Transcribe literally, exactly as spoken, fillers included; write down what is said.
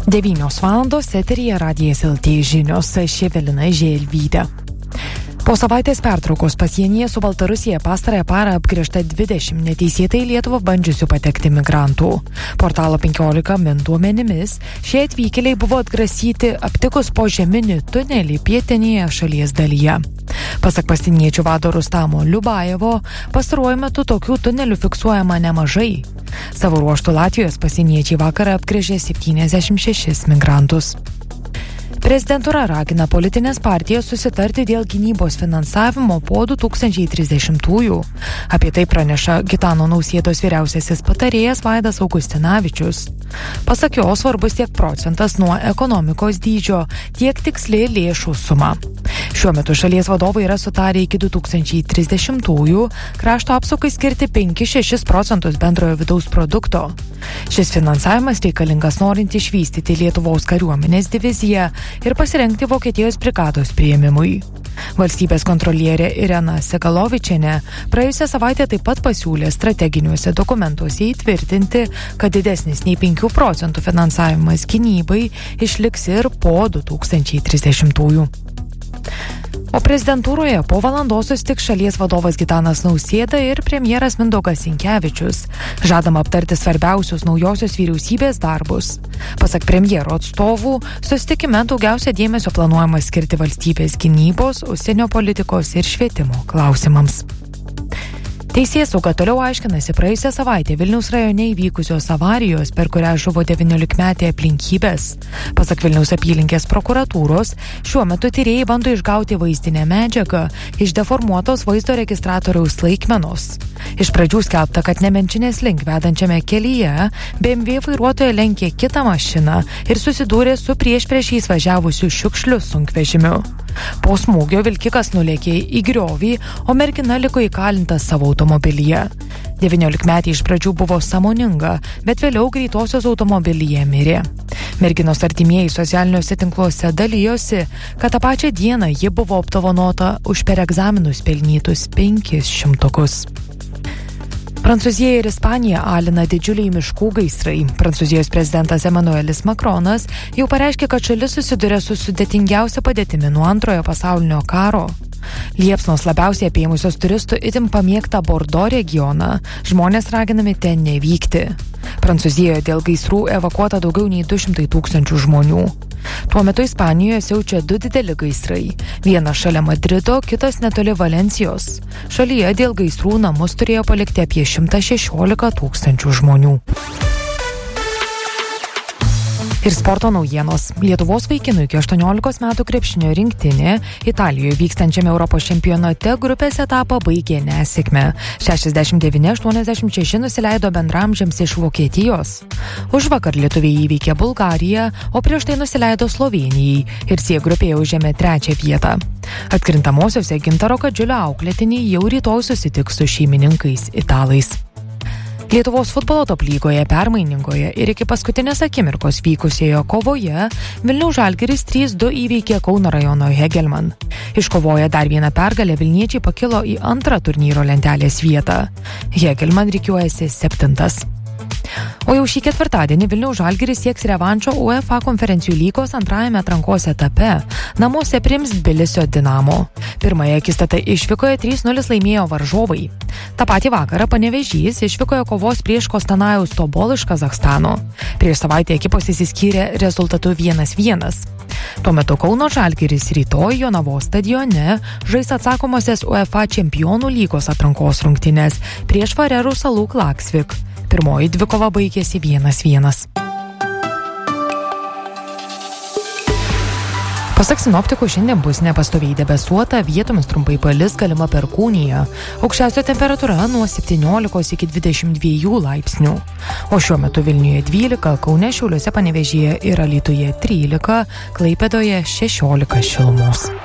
devynios valandos eteryje Radijas L T žinios, aš Evelina Želvytė. Po savaitės pertraukos pasienyje su Baltarusija pastarąją parą apgręžta dvidešimt neteisėtai į Lietuvą bandžiusių patekti migrantų. Portalo penkiolika min duomenimis šie atvykėliai buvo atgrasyti aptikus požeminį tunelį pietinėje šalies dalyje. Pasak pasieniečių vado Rustamo Liubajevo, pastaruoju metu tokių tunelių fiksuojama nemažai. Savo ruožtu Latvijos pasieniečiai vakarą apgręžė septyniasdešimt šešis migrantus. Prezidentūra ragina politinės partijas susitarti dėl gynybos finansavimo po du tūkstančiai trisdešimtųjų. Apie tai praneša Gitano Nausėdos vyriausiasis patarėjas Vaidas Augustinavičius. Pasak jo, svarbus tiek procentas nuo ekonomikos dydžio, tiek tiksli lėšų suma. Šiuo metu šalies vadovai yra sutarę iki du tūkstančiai trisdešimtųjų krašto apsaugai skirti penkis šešis procentus bendrojo vidaus produkto. Šis finansavimas reikalingas norint išvystyti Lietuvos kariuomenės diviziją ir pasirengti Vokietijos brigados priėmimui. Valstybės kontrolierė Irena Segalovičienė praėjusią savaitę taip pat pasiūlė strateginiuose dokumentuose įtvirtinti, kad didesnis nei penkių procentų finansavimas gynybai išliks ir po du tūkstančiai trisdešimtųjų. O prezidentūroje po valandos susitiks šalies vadovas Gitanas Nausėda ir premjeras Mindaugas Sinkevičius. Žadama aptarti svarbiausius naujosios vyriausybės darbus. Pasak premjero atstovų, susitikime daugiausia dėmesio planuojama skirti valstybės gynybos, užsienio politikos ir švietimo klausimams. Teisėsauga toliau aiškinasi praėjusią savaitę Vilniaus rajone įvykusios avarijos, per kurią žuvo devyniolikmetė aplinkybės. Pasak Vilniaus apylinkės prokuratūros, šiuo metu tyrėjai bando išgauti vaizdinę medžiagą iš deformuotos vaizdo registratoriaus laikmenos. Iš pradžių skelbta, kad Nemenčinės link vedančiame kelyje B M W vairuotoja lenkė kitą mašiną ir susidūrė su priešpriešiais važiavusiu šiukšliu sunkvežimiu. Po smūgio vilkikas nulėkė į griovį, o mergina liko įkalinta savo automobilyje. devyniolikmetė iš pradžių buvo sąmoninga, bet vėliau greitosios automobilyje mirė. Merginos artimieji socialiniuose tinkluose dalijosi, kad tą pačią dieną ji buvo apdovanota už per egzaminus pelnytus penkis šimtukus. Prancūzija ir Ispanija alina didžiuliai miškų gaisrai. Prancūzijos prezidentas Emmanuelis Macronas jau pareiškė, kad šalis susiduria su sudėtingiausia padėtimi nuo antrojo pasaulinio karo. Liepsnos labiausiai apėmusios turistų itin pamėgtą Bordo regioną. Žmonės raginami ten nevykti. Prancūzijoje dėl gaisrų evakuota daugiau nei du šimtai tūkstančių žmonių. Tuo metu Ispanijoje siaučia du dideli gaisrai. Vienas šalia Madrido, kitas netoli Valencijos. Šalyje dėl gaisrų namus turėjo palikti apie šimtas šešiolika tūkstančių žmonių. Ir sporto naujienos. Lietuvos vaikinų iki aštuoniolikos metų krepšinio rinktinė Italijoje vykstančiame Europos čempionate grupės etapą baigė nesėkme. šešiasdešimt devyni aštuoniasdešimt šeši nusileido bendramžiams iš Vokietijos. Užvakar lietuviai įveikė Bulgariją, o prieš tai nusileido Slovėnijai ir C grupėje užėmė trečią vietą. Atkrintamosiose Gintaro Kadžiulio auklėtiniai jau rytoj susitiks su šeimininkais italais. Lietuvos futbolo top lygoje permainingoje ir iki paskutinės akimirkos vykusioje kovoje Vilniaus Žalgiris trys du įveikė Kauno rajono Hegelman. Iškovoję dar vieną pergalę, vilniečiai pakilo į antrą turnyro lentelės vietą. Hegelman rikiuojasi septintas. O jau šį ketvirtadienį Vilniaus Žalgiris sieks revanšo UEFA konferencijų lygos antrajame atrankos etape. Namuose priims Tbilisio Dinamo. Pirmąją akistatą išvykoje trys nulis laimėjo varžovai. Ta patį vakarą Panevėžys išvykoje kovos prieš Kostanajaus Tobol iš Kazachstano. Prieš savaitę ekipos išsiskyrė rezultatu vienas vienas. Tuo metu Kauno Žalgiris rytoj Jonavos stadione žais atsakomosios UEFA čempionų lygos atrankos rungtynes prieš Farerų salų Klaksvik. Pirmoji dvikova baigėsi vienas vienas. Pasak sinoptikų, šiandien bus nepastoviai debesuota, vietomis trumpai palis, galima perkūnija. Aukščiausia temperatūra nuo septyniolikos iki dvidešimt dviejų laipsnių. O šiuo metu Vilniuje dvylika, Kaune, Šiauliuose, Panevėžyje ir Alytuje trylika, Klaipėdoje šešiolika šilumos.